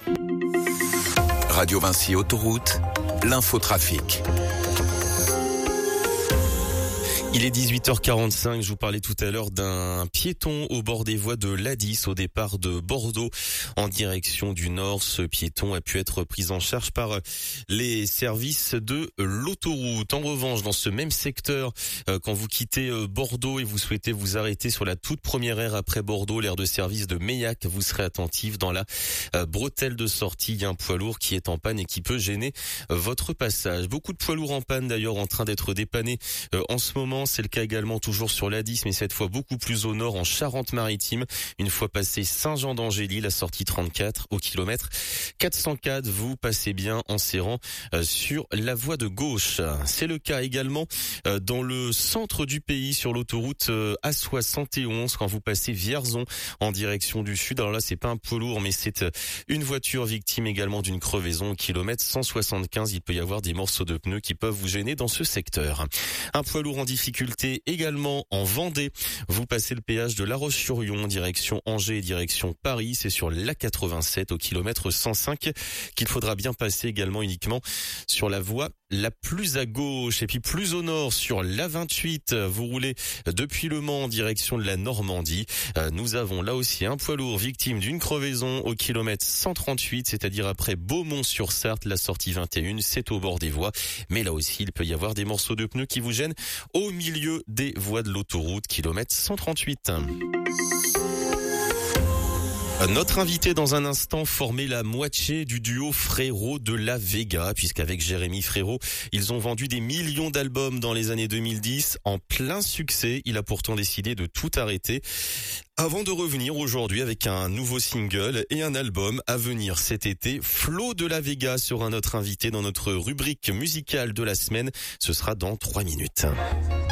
Radio Vinci Autoroute, l'infotrafic. Il est 18h45, je vous parlais tout à l'heure d'un piéton au bord des voies de l'A10 au départ de Bordeaux en direction du nord. Ce piéton a pu être pris en charge par les services de l'autoroute. En revanche, dans ce même secteur, quand vous quittez Bordeaux et vous souhaitez vous arrêter sur la toute première aire après Bordeaux, l'aire de service de Meillac, vous serez attentif dans la bretelle de sortie. Il y a un poids lourd qui est en panne et qui peut gêner votre passage. Beaucoup de poids lourds en panne d'ailleurs en train d'être dépannés en ce moment. C'est le cas également toujours sur l'A10, mais cette fois beaucoup plus au nord en Charente-Maritime. Une fois passé Saint-Jean-d'Angély, la sortie 34 au kilomètre 404, vous passez bien en serrant sur la voie de gauche. C'est le cas également dans le centre du pays sur l'autoroute A71 quand vous passez Vierzon en direction du sud. Alors là, c'est pas un poids lourd, mais c'est une voiture victime également d'une crevaison au kilomètre 175. Il peut y avoir des morceaux de pneus qui peuvent vous gêner dans ce secteur. Un poids lourd en difficulté également en Vendée. Vous passez le péage de La Roche-sur-Yon, direction Angers et direction Paris. C'est sur l'A87 au kilomètre 105 qu'il faudra bien passer également uniquement sur la voie la plus à gauche. Et puis plus au nord sur l'A28, vous roulez depuis Le Mans en direction de la Normandie. Nous avons là aussi un poids lourd victime d'une crevaison au kilomètre 138, c'est-à-dire après Beaumont-sur-Sarthe, la sortie 21, c'est au bord des voies. Mais là aussi, il peut y avoir des morceaux de pneus qui vous gênent au milieu des voies de l'autoroute, kilomètre 138. Notre invité dans un instant formait la moitié du duo Frérot de la Vega, puisqu'avec Jérémy Frérot, ils ont vendu des millions d'albums dans les années 2010. En plein succès, il a pourtant décidé de tout arrêter avant de revenir aujourd'hui avec un nouveau single et un album à venir cet été. Flo de la Vega sera notre invité dans notre rubrique musicale de la semaine. Ce sera dans 3 minutes.